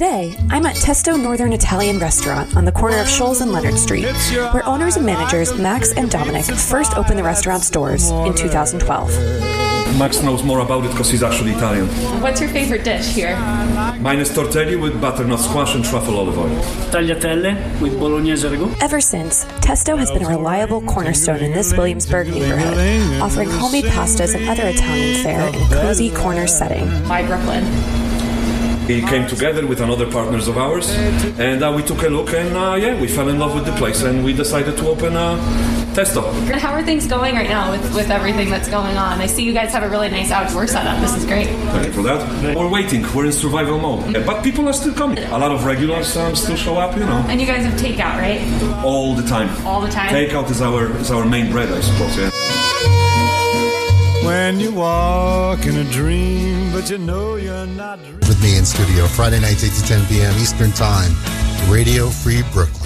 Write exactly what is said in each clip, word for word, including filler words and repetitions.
Today, I'm at Testo Northern Italian Restaurant on the corner of Shoals and Leonard Street, where owners and managers Max and Dominic first opened the restaurant's doors in two thousand twelve. Max knows more about it because he's actually Italian. What's your favorite dish here? Mine is tortelli with butternut squash and truffle olive oil. Tagliatelle with bolognese ragu. Ever since, Testo has been a reliable cornerstone in this Williamsburg neighborhood, offering homemade pastas and other Italian fare in a cozy corner setting. Why Brooklyn? We came together with another partners of ours, and uh, we took a look, and uh, yeah, we fell in love with the place, and we decided to open uh, Testo. How are things going right now with, with everything that's going on? I see you guys have a really nice outdoor setup. This is great. Thank you for that. We're waiting. We're in survival mode. Yeah, but people are still coming. A lot of regulars um, still show up, you know. And you guys have takeout, right? All the time. All the time? Takeout is our is our main bread, I suppose, yeah. When you walk in a dream, but you know you're not dreaming. With me in studio, Friday nights, eight to ten p.m. Eastern Time, Radio Free Brooklyn.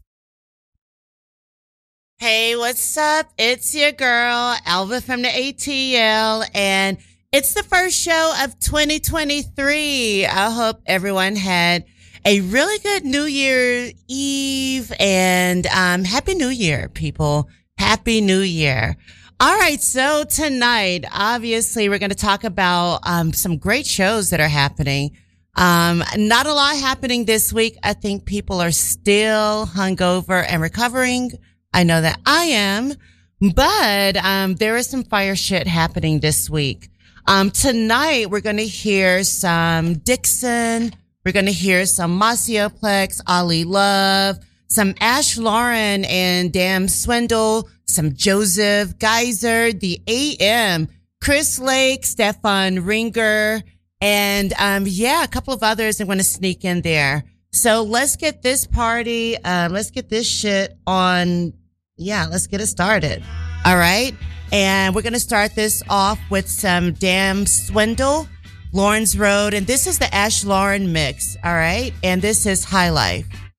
Hey, what's up? It's your girl, Alva from the A T L, and it's the first show of twenty twenty-three. I hope everyone had a really good New Year Eve, and um, Happy New Year, people. Happy New Year. All right, so tonight, obviously, we're going to talk about um some great shows that are happening. Um, not a lot happening this week. I think people are still hungover and recovering. I know that I am, but um there is some fire shit happening this week. Um tonight, we're going to hear some Dixon. We're going to hear some Masioplex, Ali Love, some Ash Lauren and Damn Swindle, some Joseph Geyser, the A M, Chris Lake, Stefan Ringer, and um yeah, a couple of others I'm going to sneak in there. So let's get this party, uh, let's get this shit on. Yeah, let's get it started. All right. And we're going to start this off with some Damn Swindle, Lawrence Road. And this is the Ash Lauren mix. All right. And this is High Life.